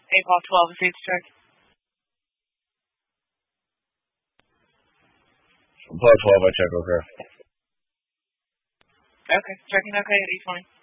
April 12 is each check. Plus 12, I check okay. Okay, checking okay at E20.